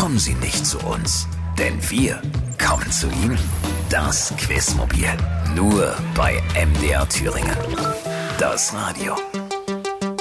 kommen Sie nicht zu uns, denn wir kommen zu Ihnen. Das Quizmobil, nur bei MDR Thüringen. Das Radio.